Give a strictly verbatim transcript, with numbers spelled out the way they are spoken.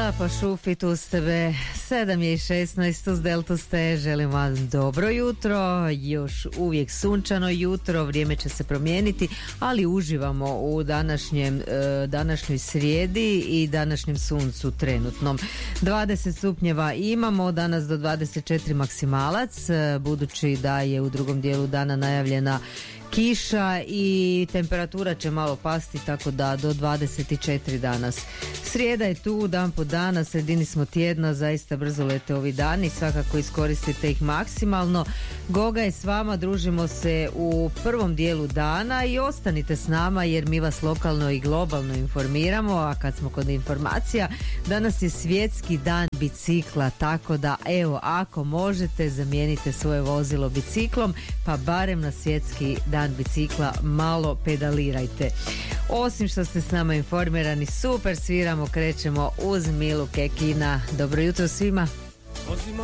Pa šufit uz tebe, sedam je i šesnaest uz Delta ste, želim vam dobro jutro, još uvijek sunčano jutro, vrijeme će se promijeniti, ali uživamo u današnjem, današnjoj srijedi i današnjem suncu trenutnom. dvadeset stupnjeva imamo, danas do dvadeset četiri maksimalac, budući da je u drugom dijelu dana najavljena kiša i temperatura će malo pasti, tako da do dvadeset četiri danas. Srijeda je tu, dan po dana, sredini smo tjedna, zaista brzo lete ovi dani, svakako iskoristite ih maksimalno. Goga je s vama, družimo se u prvom dijelu dana i ostanite s nama jer mi vas lokalno i globalno informiramo, a kad smo kod informacija, danas je svjetski dan bicikla, tako da evo, ako možete, zamijenite svoje vozilo biciklom, pa barem na svjetski dan bicikla malo pedalirajte. Osim što ste s nama informirani, super sviramo, krećemo uz Milu Kekina. Dobro jutro svima. Vozimo